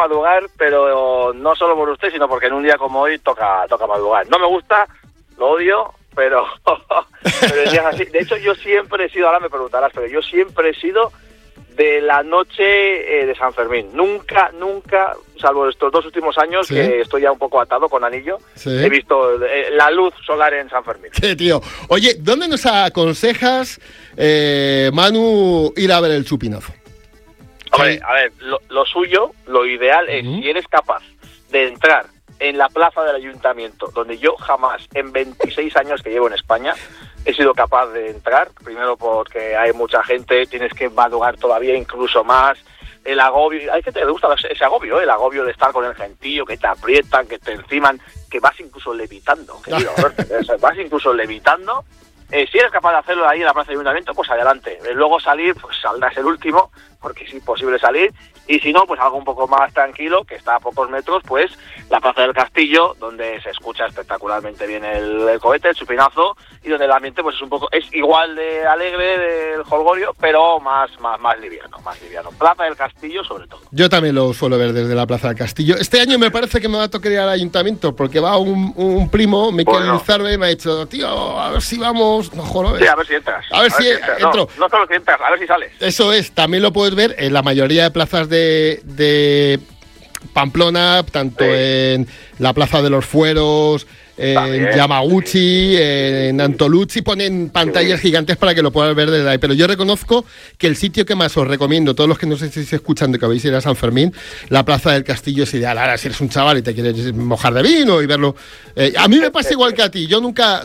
madrugar, pero no solo por usted, sino porque en un día como hoy toca madrugar. No me gusta, lo odio, pero el día es así. De hecho, yo siempre he sido, ahora me preguntarás, pero yo siempre he sido de la noche de San Fermín. Nunca, salvo estos 2 últimos años, ¿sí?, que estoy ya un poco atado con anillo, ¿sí?, he visto la luz solar en San Fermín. ¡Qué tío! Oye, ¿dónde nos aconsejas, Manu, ir a ver el chupinazo? Hombre, a ver, lo suyo, lo ideal es, si eres capaz de entrar en la plaza del ayuntamiento, donde yo jamás, en 26 años que llevo en España, he sido capaz de entrar, primero porque hay mucha gente, tienes que madrugar todavía incluso más, el agobio, hay gente que le gusta ese agobio, el agobio de estar con el gentío, que te aprietan, que te enciman, que vas incluso levitando, querido Roberto, vas incluso levitando. Si eres capaz de hacerlo ahí en la plaza del ayuntamiento, pues adelante. Luego salir, pues saldrás el último, porque es imposible salir. Y si no, pues algo un poco más tranquilo, que está a pocos metros, pues la Plaza del Castillo, donde se escucha espectacularmente bien el cohete, el chupinazo, y donde el ambiente pues es igual de alegre del jolgorio, pero más liviano. Plaza del Castillo sobre todo. Yo también lo suelo ver desde la Plaza del Castillo. Este año me parece que me va a tocar ir al ayuntamiento, porque va un primo, Miquel Zarbe, me ha dicho, tío, a ver si vamos, no joder. Sí, a ver si entras. A ver si entro. No solo si entras, a ver si sales. Eso es, también lo puedes ver en la mayoría de plazas de Pamplona, tanto en la Plaza de los Fueros, en Yamaguchi, en Antolucci, ponen pantallas gigantes para que lo puedas ver desde ahí. Pero yo reconozco que el sitio que más os recomiendo, todos los que no sé si se escuchan de que vais a ir a San Fermín, la Plaza del Castillo es ideal. Ahora, si eres un chaval y te quieres mojar de vino y verlo... a mí me pasa igual que a ti, yo nunca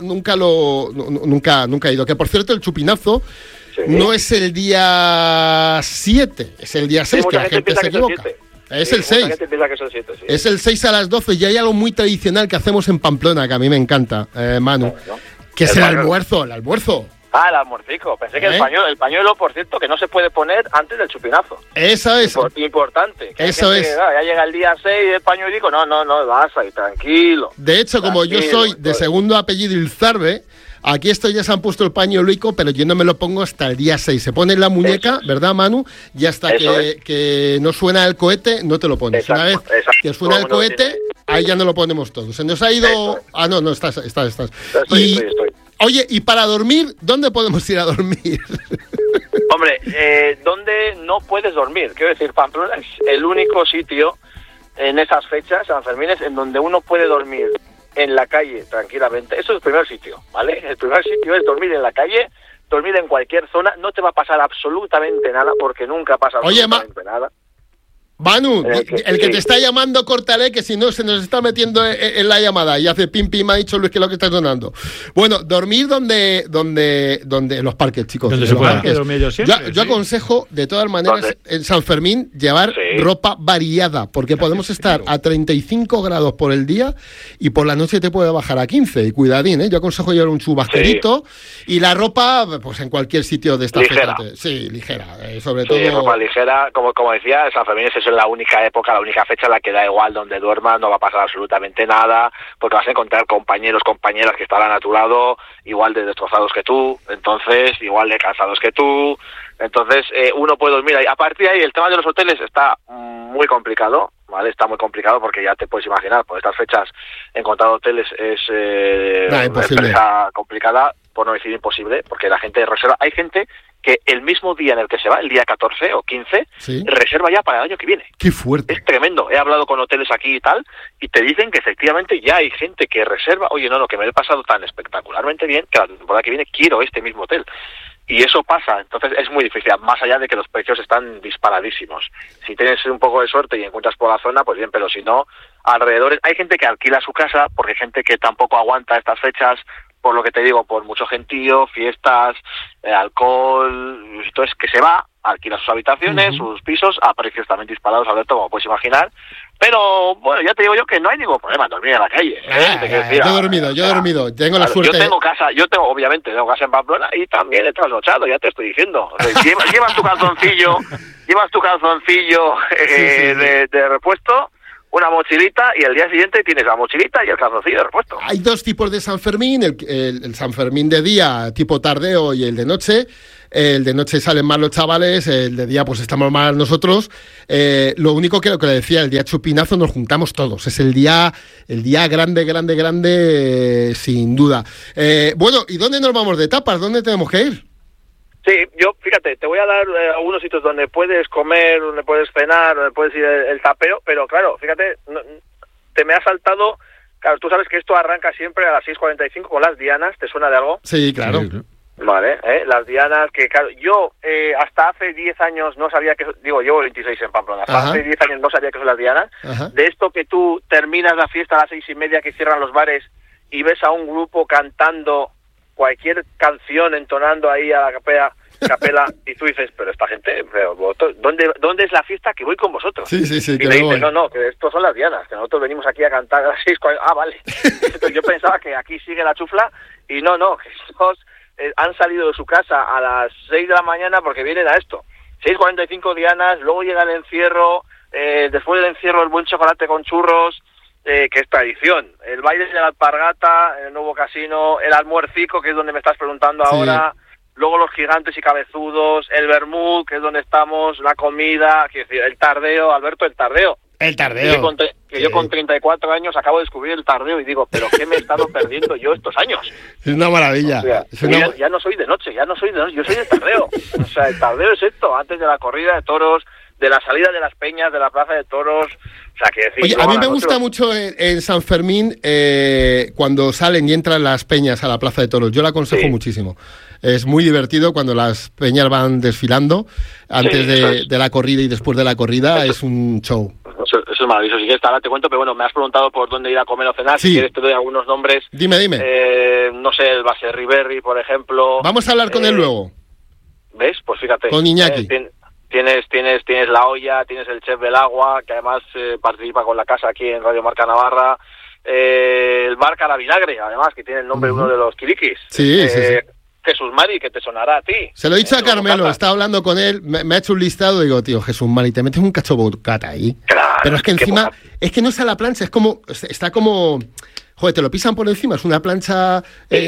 he ido. Que por cierto, el chupinazo no es el día 7, es el día 6, que la gente se equivoca. Es el 6. Es el 6 a las 12 y hay algo muy tradicional que hacemos en Pamplona, que a mí me encanta, Manu, que es el almuerzo. El almuercico. Pensé que el pañuelo, por cierto, que no se puede poner antes del chupinazo. Eso es. Importante. Eso es. Ya llega el día 6 el pañuelico, no, vas ahí, tranquilo. De hecho, como yo soy de segundo apellido Ilzarbe, aquí estos ya se han puesto el pañuelico, pero yo no me lo pongo hasta el día 6. Se pone en la muñeca, ¿verdad, Manu? Y hasta que no suena el cohete, no te lo pones. Una vez que suena el cohete, ahí ya no lo ponemos todos. Se nos ha ido... No, estás. Estoy. Oye, y para dormir, ¿dónde podemos ir a dormir? Hombre, ¿dónde no puedes dormir? Quiero decir, Pamplona es el único sitio en esas fechas, San Fermines, en donde uno puede dormir en la calle tranquilamente. Eso es el primer sitio, ¿vale? El primer sitio es dormir en la calle, dormir en cualquier zona. No te va a pasar absolutamente nada, porque nunca pasa absolutamente nada. Manu, el que te está llamando, córtale, que si no se nos está metiendo en la llamada y hace pim pim, ha dicho Luis que es lo que está sonando. Bueno, dormir donde en los parques, chicos. Donde se pueda dormir yo siempre. Yo aconsejo, de todas maneras, en San Fermín, llevar ropa variada, porque podemos estar a 35 grados por el día y por la noche te puede bajar a 15. Y cuidadín, yo aconsejo llevar un chubasquerito y la ropa, pues en cualquier sitio de esta ligera. Sí, ligera, sobre todo. Ropa ligera, como decía, San Fermín es eso. Es la única época, la única fecha en la que da igual donde duermas, no va a pasar absolutamente nada, porque vas a encontrar compañeros, compañeras que estarán a tu lado igual de destrozados que tú, entonces igual de cansados que tú, entonces uno puede dormir ahí. A partir de ahí, el tema de los hoteles está muy complicado, ¿vale? Está muy complicado porque ya te puedes imaginar, por estas fechas encontrar hoteles es una empresa complicada, por no decir imposible, porque la gente reserva. Hay gente que el mismo día en el que se va, el día 14 o 15, reserva ya para el año que viene. ¡Qué fuerte! Es tremendo. He hablado con hoteles aquí y tal, y te dicen que efectivamente ya hay gente que reserva, oye, no, que me he pasado tan espectacularmente bien que la temporada que viene quiero este mismo hotel. Y eso pasa, entonces es muy difícil, más allá de que los precios están disparadísimos. Si tienes un poco de suerte y encuentras por la zona, pues bien, pero si no, alrededor hay gente que alquila su casa, porque hay gente que tampoco aguanta estas fechas, por lo que te digo, por mucho gentío, fiestas, alcohol, entonces que se va, alquila sus habitaciones, sus pisos, a precios también disparados, Alberto, como puedes imaginar. Pero, bueno, ya te digo yo que no hay ningún problema en dormir en la calle. Yo he dormido, tengo la suerte. Obviamente tengo casa en Pamplona y también he trasnochado, ya te estoy diciendo. O sea, llevas tu calzoncillo, de repuesto, una mochilita, y el día siguiente tienes la mochilita y el calzoncillo de repuesto. Hay dos tipos de San Fermín, el San Fermín de día, tipo tardeo, y el de noche. el de noche salen más los chavales, el de día pues estamos más nosotros. Lo único que lo que le decía, el día chupinazo nos juntamos todos, es el día grande, sin duda. Bueno, ¿y dónde nos vamos de tapas? ¿Dónde tenemos que ir? Sí, yo, fíjate, te voy a dar algunos sitios donde puedes comer, donde puedes cenar, donde puedes ir el tapeo, pero claro, fíjate, te me ha saltado, claro, tú sabes que esto arranca siempre a las 6:45 con las dianas, ¿te suena de algo? Sí, claro. Vale, las dianas, que claro, yo hasta hace 10 años no sabía que, digo, llevo 26 en Pamplona, hasta hace 10 años no sabía que son las dianas. Ajá. De esto que tú terminas la fiesta a las 6:30 que cierran los bares y ves a un grupo cantando cualquier canción, entonando ahí a la capela y tú dices, pero esta gente, pero ¿dónde es la fiesta que voy con vosotros? Sí, y le dices, no, que estos son las dianas, que nosotros venimos aquí a cantar a las 6:40. Ah, vale. Entonces yo pensaba que aquí sigue la chufla y no, que estos han salido de su casa a las 6 de la mañana porque vienen a esto. 6:45 dianas, luego llega el encierro, después del encierro el buen chocolate con churros, que es tradición. El baile de la alpargata, el nuevo casino, el almuercico, que es donde me estás preguntando ahora, luego los gigantes y cabezudos, el vermut, que es donde estamos, la comida, quiero decir, el tardeo, Alberto, el tardeo. El tardeo. Yo con 34 años acabo de descubrir el tardeo y digo, ¿pero qué me he estado perdiendo yo estos años? Es una maravilla. O sea, ya no soy de noche, yo soy de tardeo. O sea, el tardeo es esto, antes de la corrida de toros, de la salida de las peñas, de la plaza de toros. O sea, que decir, oye, a mí me gusta mucho en San Fermín cuando salen y entran las peñas a la plaza de toros. Yo la aconsejo muchísimo. Es muy divertido cuando las peñas van desfilando antes de la corrida y después de la corrida. Es un show. Eso es maravilloso. Si quieres, ahora te cuento, pero bueno, me has preguntado por dónde ir a comer o cenar. Si quieres, te doy algunos nombres. Dime. No sé, el Baserriberri, por ejemplo. Vamos a hablar con él luego. ¿Ves? Pues fíjate. Con Iñaki. Tienes La Olla, tienes el Chef del Agua, que además participa con la casa aquí en Radio Marca Navarra. El Bar Caravinagre, además, que tiene el nombre de uno de los Kiriquis. Sí. Jesús Mari, que te sonará a ti. Se lo he dicho a Carmelo, estaba hablando con él, me ha hecho un listado, digo, tío, Jesús Mari, te metes un cacho bocata ahí. Claro. Pero es que encima, es que no es a la plancha, es como, está como... Joder, te lo pisan por encima, es una plancha,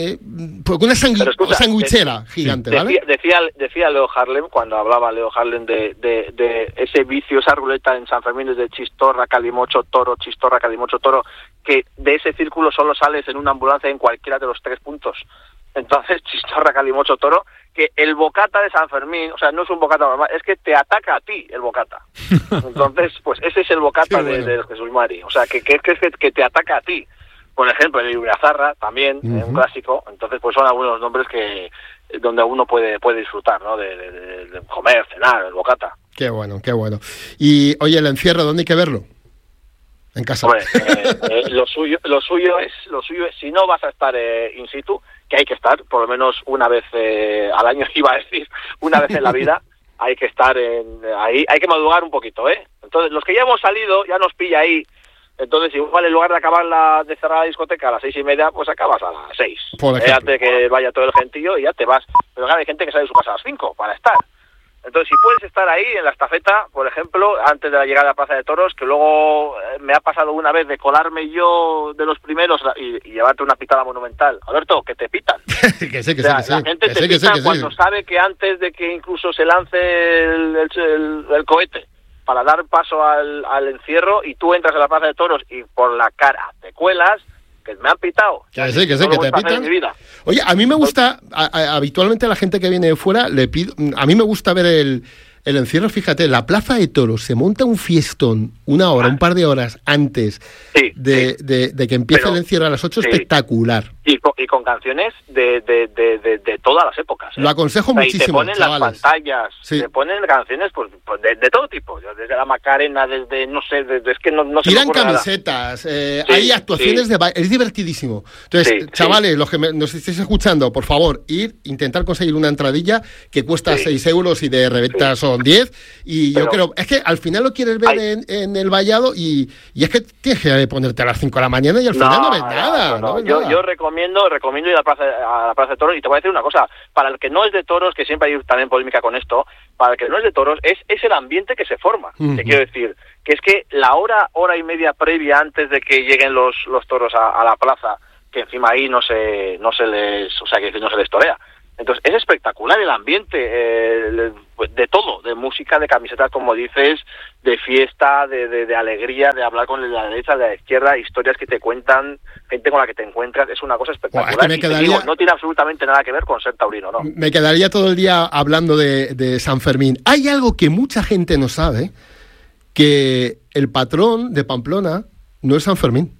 una sandwichera gigante, ¿vale? Decía Leo Harlem, cuando hablaba Leo Harlem de ese vicio, esa ruleta en San Fermín desde Chistorra, Calimocho, Toro, Chistorra, Calimocho, Toro, que de ese círculo solo sales en una ambulancia en cualquiera de los 3 puntos. Entonces, Chistorra, Calimocho, Toro, que el bocata de San Fermín, o sea, no es un bocata normal, es que te ataca a ti el bocata. Entonces, pues ese es el bocata de Jesús Mari, o sea, que te ataca a ti. Por ejemplo, el Ibriazarra también, un clásico. Entonces, pues son algunos nombres que donde uno puede disfrutar, ¿no? De comer, cenar, el bocata. Qué bueno. Y, oye, el encierro, ¿dónde hay que verlo? En casa. Hombre, lo suyo es, si no vas a estar in situ, que hay que estar, por lo menos una vez al año, iba a decir, una vez en la vida, hay que estar ahí, hay que madrugar un poquito, ¿eh? Entonces, los que ya hemos salido, ya nos pilla ahí. Entonces, igual en lugar de cerrar la discoteca a las 6:30, pues acabas a las 6. Antes que vaya todo el gentío y ya te vas. Pero claro, hay gente que sale de su casa a las 5 para estar. Entonces, si puedes estar ahí en la estafeta, por ejemplo, antes de la llegada a la Plaza de Toros, que luego me ha pasado una vez de colarme yo de los primeros y llevarte una pitada monumental. Alberto, que te pitan. que sé. La gente te pita cuando sabe que antes de que incluso se lance el cohete para dar paso al encierro y tú entras a la Plaza de Toros y por la cara te cuelas, que me han pitado. Que te pitan. Oye, a mí me gusta, habitualmente a la gente que viene de fuera, a mí me gusta ver el encierro, fíjate, la Plaza de Toros se monta un fiestón un par de horas antes de que empiece el encierro a las 8, espectacular. Y con canciones de todas las épocas. Lo aconsejo muchísimo, y te ponen chavales. Las pantallas, te ponen canciones pues de todo tipo, desde la Macarena, desde, no sé, es que no se tiran me ocurre camisetas, hay actuaciones de baile, es divertidísimo. Entonces, chavales, los que nos estéis escuchando, por favor, intentar conseguir una entradilla que cuesta 6 euros y de reventa son 10, y yo creo, es que al final lo quieres ver en el vallado y es que tienes que ponerte a las 5 de la mañana y al final no ves nada. Yo recomiendo ir a la Plaza de Toros, y te voy a decir una cosa, para el que no es de toros, que siempre hay también polémica con esto, para el que no es de toros, es el ambiente que se forma. Te quiero decir, que es que la hora y media previa antes de que lleguen los toros a la plaza, que encima ahí no se les torea. Entonces es espectacular el ambiente, de todo, de música, de camisetas, como dices, de fiesta, de alegría, de hablar con la derecha, de la izquierda, historias que te cuentan, gente con la que te encuentras, es una cosa espectacular. Es que digo, no tiene absolutamente nada que ver con ser taurino, ¿no? Me quedaría todo el día hablando de San Fermín. Hay algo que mucha gente no sabe, que el patrón de Pamplona no es San Fermín.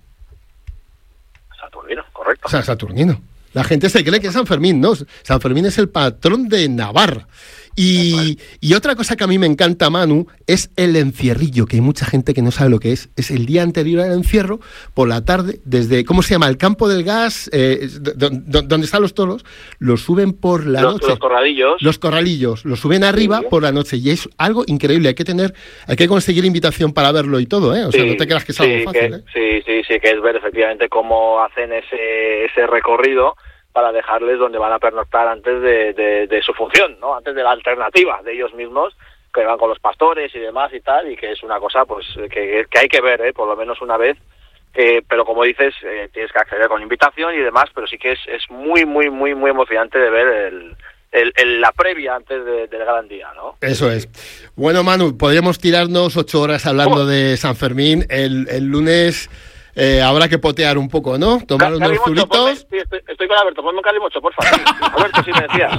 Saturnino, correcto. O sea, Saturnino. La gente se cree que es San Fermín, ¿no? San Fermín es el patrón de Navarra. Y otra cosa que a mí me encanta, Manu, es el encierrillo, que hay mucha gente que no sabe lo que es. Es el día anterior al encierro, por la tarde, desde, ¿cómo se llama? El campo del gas, donde están los toros, los suben por la noche. Los corralillos. Los corralillos, los suben arriba por la noche. Y es algo increíble, hay que conseguir invitación para verlo y todo, ¿eh? O sea, no te creas que es algo fácil, ¿eh? Sí, que es ver efectivamente cómo hacen ese recorrido para dejarles donde van a pernoctar antes de su función, ¿no? Antes de la alternativa de ellos mismos, que van con los pastores y demás y tal, y que es una cosa pues que hay que ver, por lo menos una vez, pero como dices, tienes que acceder con invitación y demás, pero sí que es muy, muy, muy, muy emocionante de ver la previa antes del gran día, ¿no? Eso es. Bueno, Manu, podríamos tirarnos 8 horas hablando de San Fermín. El lunes... habrá que potear un poco, ¿no? Tomar unos zuritos. Estoy con Alberto, ponme un calimocho, por favor. Alberto, si me decías.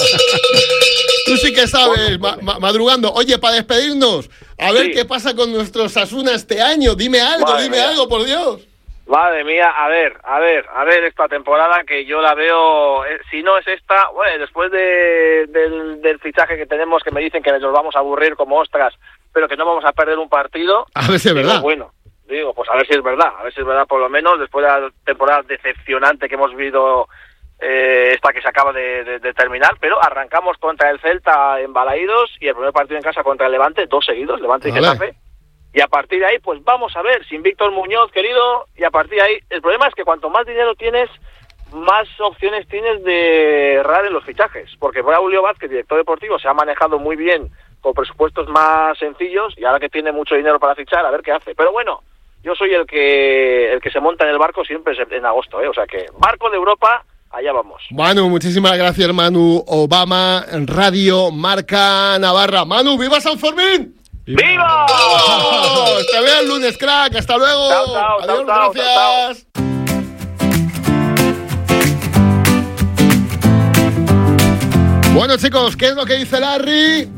Tú sí que sabes, madrugando. Oye, para despedirnos, a ver qué pasa con nuestros Osasuna este año. Dime algo, por Dios. Madre mía, a ver esta temporada que yo la veo, si no es esta, bueno, después del fichaje que tenemos, que me dicen que nos vamos a aburrir como ostras, pero que no vamos a perder un partido. A ver si es verdad. Bueno. Digo, pues a ver si es verdad por lo menos, después de la temporada decepcionante que hemos vivido, esta que se acaba de terminar, pero arrancamos contra el Celta en Balaídos y el primer partido en casa contra el Levante, 2 seguidos, Levante y Getafe, y a partir de ahí, pues vamos a ver, sin Víctor Muñoz, querido, y a partir de ahí, el problema es que cuanto más dinero tienes, más opciones tienes de errar en los fichajes, porque Braulio Vázquez, director deportivo, se ha manejado muy bien con presupuestos más sencillos, y ahora que tiene mucho dinero para fichar, a ver qué hace, pero bueno, yo soy el que se monta en el barco siempre en agosto, o sea que barco de Europa, allá vamos. Manu, muchísimas gracias, Manu. Obama, Radio Marca Navarra. Manu, ¡viva San Fermín! ¡Viva! Te veo el lunes, crack. Hasta luego. Chao, adiós, chao, gracias. Chao. Bueno, chicos, ¿qué es lo que dice Larry?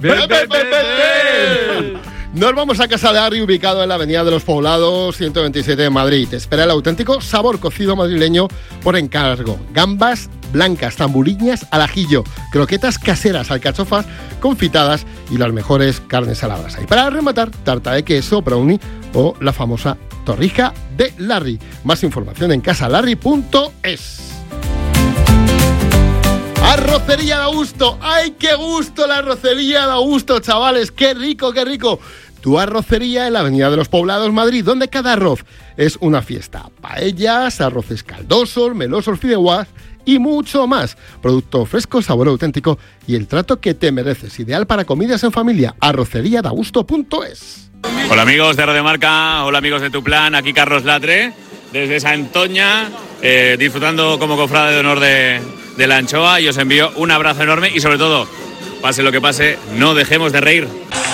Nos vamos a casa de Larry, ubicado en la Avenida de los Poblados, 127 de Madrid. Te espera el auténtico sabor cocido madrileño por encargo. Gambas blancas, tamburiñas al ajillo, croquetas caseras, alcachofas confitadas y las mejores carnes a la brasa. Y para rematar, tarta de queso, brownie o la famosa torrija de Larry. Más información en casalarry.es. Arrocería de Augusto. ¡Ay, qué gusto la arrocería de Augusto, chavales! ¡Qué rico, qué rico! Tu arrocería en la Avenida de los Poblados, Madrid, donde cada arroz es una fiesta. Paellas, arroces caldosos, melosos, fideuás y mucho más. Producto fresco, sabor auténtico y el trato que te mereces. Ideal para comidas en familia. arroceriadagusto.es. Hola amigos de Radio Marca, hola amigos de Tu Plan, aquí Carlos Latre, desde Santoña, disfrutando como cofrade de honor de la anchoa, y os envío un abrazo enorme y sobre todo, pase lo que pase, no dejemos de reír.